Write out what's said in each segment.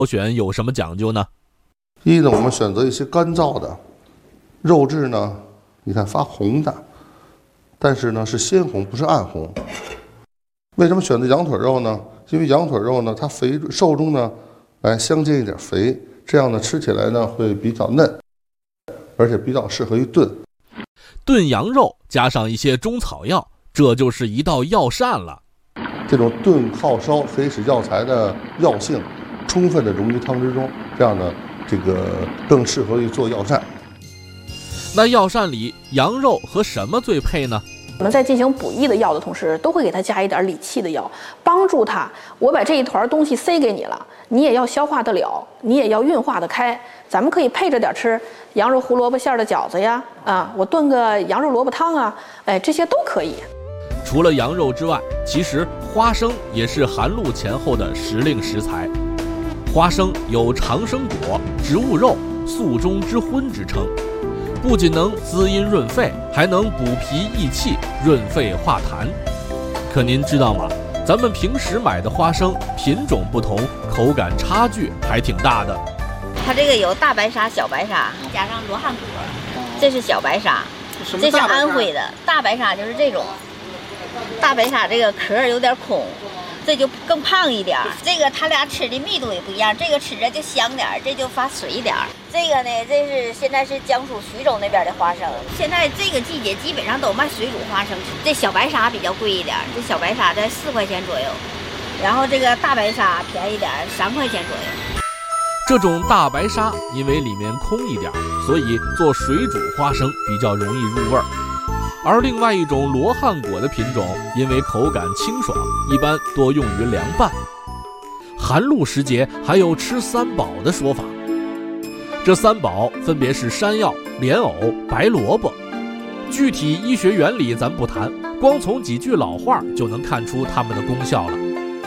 选有什么讲究呢？ 一呢，我们选择一些干燥的肉质呢，你看发红的，但是呢是鲜红，不是暗红。为什么选择羊腿肉呢？因为羊腿肉呢，它瘦中呢，相间一点肥，这样呢吃起来呢会比较嫩，而且比较适合于炖。 炖羊肉加上一些中草药，这就是一道药膳了。 这种炖泡烧可以使药材的药性充分的融于汤汁中，这样呢，这个更适合于做药膳。 那药膳里羊肉和什么最配呢？ 我们在进行补益的药的同时，都会给它加一点理气的药，帮助它。我把这一团东西塞给你了，你也要消化得了，你也要运化得开。咱们可以配着点吃，羊肉胡萝卜馅的饺子呀，我炖个羊肉萝卜汤啊，这些都可以。 除了羊肉之外，其实花生也是寒露前后的时令食材。花生有长生果、植物肉、素中之荤之称。不仅能滋阴润肺，还能补脾益气、润肺化痰。可您知道吗？咱们平时买的花生品种不同，口感差距还挺大的。 它这个有大白沙、小白沙，加上罗汉果，这是小白沙，这是安徽的大白沙，就是这种大白沙，这个壳有点孔。这就更胖一点，这个它俩吃的密度也不一样，这个吃着就香点，这就发水一点。这个呢，这是现在是江苏徐州那边的花生，现在这个季节基本上都卖水煮花生，这小白沙比较贵一点，这小白沙在4块钱左右，然后这个大白沙便宜点，3块钱左右。 这种大白沙因为里面空一点，所以做水煮花生比较容易入味儿。而另外一种罗汉果的品种，因为口感清爽，一般多用于凉拌。寒露时节还有吃三宝的说法，这三宝分别是山药、莲藕、白萝卜。具体医学原理咱不谈，光从几句老话就能看出它们的功效了。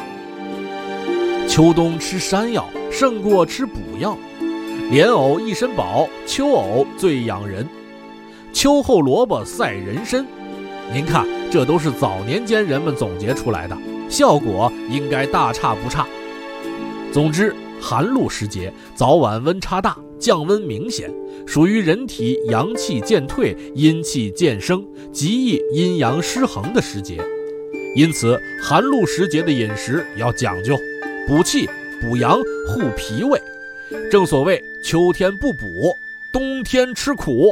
秋冬吃山药胜过吃补药，莲藕一身饱，秋藕最养人。秋后萝卜赛人参，您看，这都是早年间人们总结出来的，效果应该大差不差。总之，寒露时节，早晚温差大，降温明显，属于人体阳气渐退、阴气渐生，极易阴阳失衡的时节。因此，寒露时节的饮食要讲究，补气、补阳、护脾胃。正所谓秋天不补，冬天吃苦。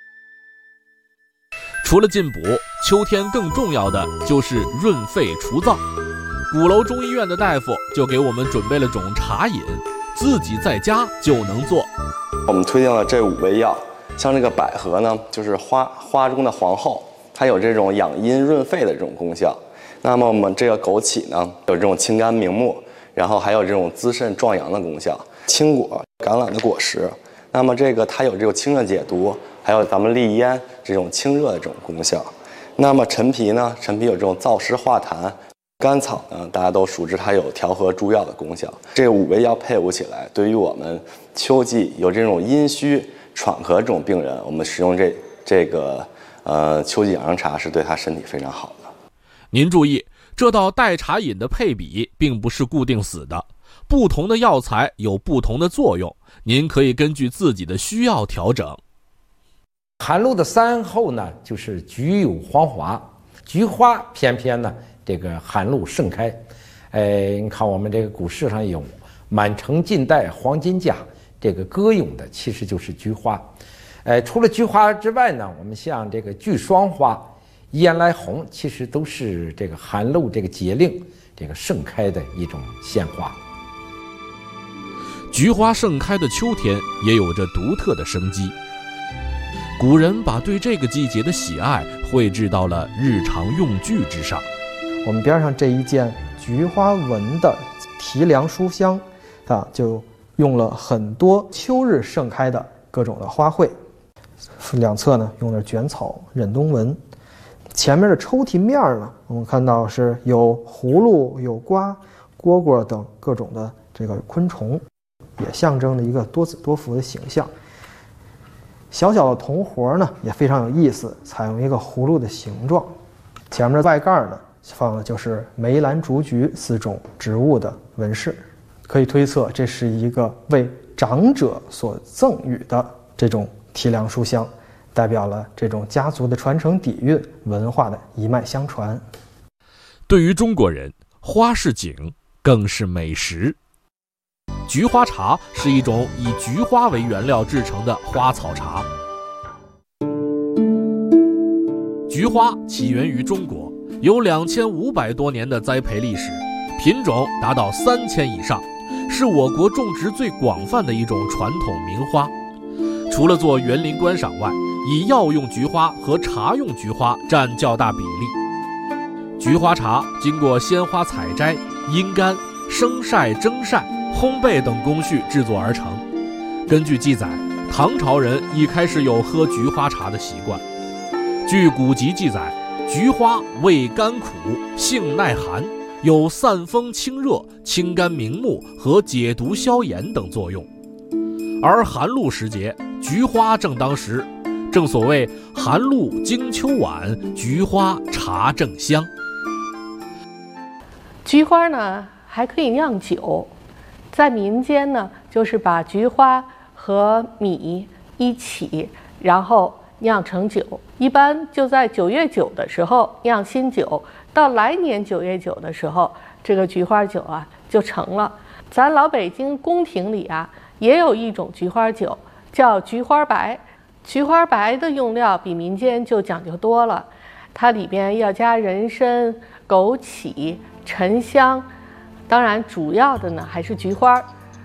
除了进补，秋天更重要的就是润肺除燥。鼓楼中医院的大夫就给我们准备了种茶饮，自己在家就能做。 我们推荐了这5味药，像这个百合呢，就是花中的皇后，它有这种养阴润肺的这种功效。那么我们这个枸杞呢，有这种清肝明目，然后还有这种滋肾壮阳的功效。青果、橄榄的果实，那么这个它有这种清热解毒，还有咱们利咽这种清热的这种功效。那么陈皮呢，陈皮有这种燥湿化痰。甘草呢，大家都熟知，它有调和诸药的功效。这5味药配伍起来，对于我们秋季有这种阴虚喘咳这种病人，我们使用这个秋季养生茶是对他身体非常好的。 您注意，这道代茶饮的配比并不是固定死的，不同的药材有不同的作用，您可以根据自己的需要调整。 寒露的3候呢，就是菊有黄华，菊花偏偏呢，这个寒露盛开。你看我们这个古诗上有满城尽带黄金甲，这个歌咏的其实就是菊花。除了菊花之外呢，我们像这个聚霜花、燕来红，其实都是这个寒露这个节令这个盛开的一种鲜花。 菊花盛开的秋天也有着独特的生机。古人把对这个季节的喜爱绘制到了日常用具之上。 我们边上这一件菊花纹的提梁书箱就用了很多秋日盛开的各种的花卉，两侧呢用的卷草、忍冬纹。前面的抽屉面呢，我们看到是有葫芦、有瓜、蝈蝈等各种的这个昆虫，也象征了一个多子多福的形象。小小的铜活呢也非常有意思，采用一个葫芦的形状。前面的外盖呢放的就是梅兰竹菊4种植物的纹饰。 可以推测这是一个为长者所赠予的这种提梁书香，代表了这种家族的传承底蕴、文化的一脉相传。 对于中国人，花是景，更是美食。菊花茶是一种以菊花为原料制成的花草茶。菊花起源于中国，有2500多年的栽培历史，品种达到3000以上，是我国种植最广泛的一种传统名花。除了做园林观赏外，以药用菊花和茶用菊花占较大比例。菊花茶经过鲜花采摘、阴干、生晒、蒸晒、烘焙等工序制作而成。根据记载，唐朝人已开始有喝菊花茶的习惯。据古籍记载，菊花味甘苦，性耐寒，有散风清热、清肝明目和解毒消炎等作用。而寒露时节，菊花正当时，正所谓寒露经秋晚，菊花茶正香。 菊花呢还可以酿酒，在民间呢就是把菊花和米一起，然后酿成酒，一般就在9月9的时候酿新酒，到来年9月9的时候，这个菊花酒啊就成了。咱老北京宫廷里啊也有一种菊花酒，叫菊花白。菊花白的用料比民间就讲究多了，它里边要加人参、枸杞、沉香，当然主要的呢还是菊花。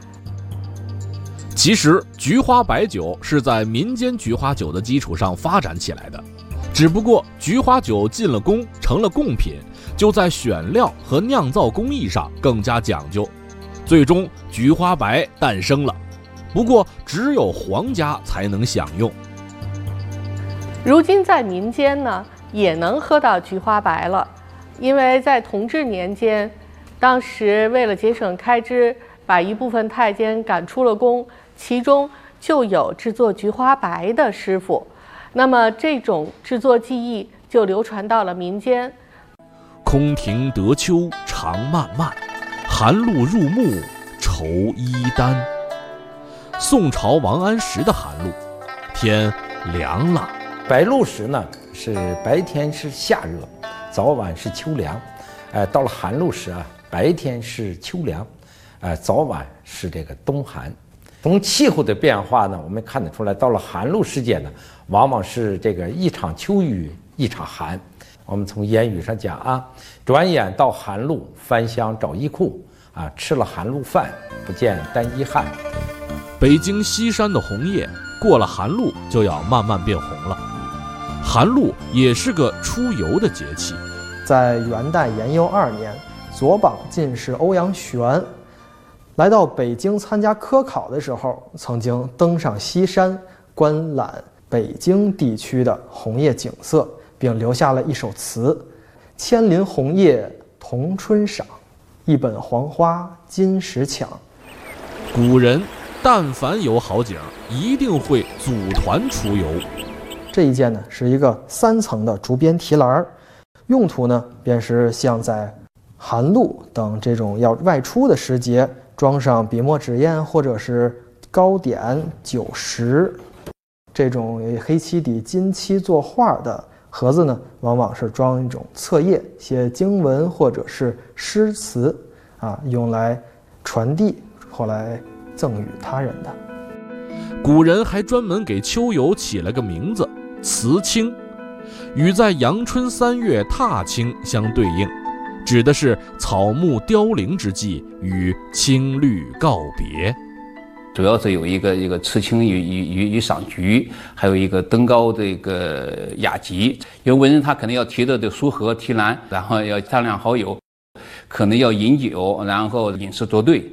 其实菊花白酒是在民间菊花酒的基础上发展起来的，只不过菊花酒进了宫，成了贡品，就在选料和酿造工艺上更加讲究，最终菊花白诞生了。不过只有皇家才能享用。 如今在民间呢也能喝到菊花白了，因为在同治年间，当时为了节省开支，把一部分太监赶出了宫，其中就有制作菊花白的师傅，那么这种制作技艺就流传到了民间。 空庭得秋长漫漫，寒露入暮愁衣单。宋朝王安石的寒露，天凉了。 白露时呢，是白天是夏热，早晚是秋凉。到了寒露时啊，白天是秋凉，早晚是这个冬寒。从气候的变化呢，我们看得出来，到了寒露时节呢，往往是这个一场秋雨一场寒。我们从言语上讲啊，转眼到寒露，返乡找衣裤啊，吃了寒露饭，不见单衣汗。 北京西山的红叶，过了寒露就要慢慢变红了。寒露也是个出游的节气。 在元代延佑2年，左榜进士欧阳玄来到北京参加科考的时候，曾经登上西山观览北京地区的红叶景色，并留下了一首词：千林红叶同春赏，一本黄花今时抢。 古人但凡有好景，一定会组团出游。 这一件呢是一个3层的竹编提篮，用途呢便是像在寒露等这种要外出的时节，装上笔墨纸砚或者是糕点酒食。这种黑漆底金漆作画的盒子呢，往往是装一种册页，写经文或者是诗词啊，用来传递，后来赠予他人的。 古人还专门给秋游起了个名字辞青，与在阳春3月踏青相对应，指的是草木凋零之际，与青绿告别。 主要是有一个辞青与赏菊，还有一个登高的一个雅集。因为文人他可能要提着的书盒提篮，然后要3两好友，可能要饮酒，然后饮食作对。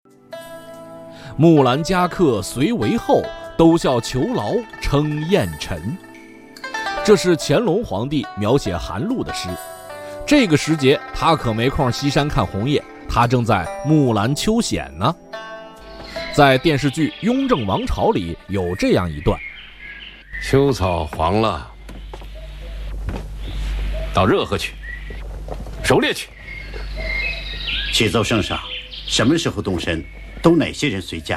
木兰佳客随为后，都笑囚牢称燕尘。这是乾隆皇帝描写寒露的诗。这个时节他可没空西山看红叶，他正在木兰秋显呢。在电视剧《雍正王朝》里有这样一段： 秋草黄了，到热河去狩猎去。 启奏圣上， 什么时候动身，都哪些人随驾。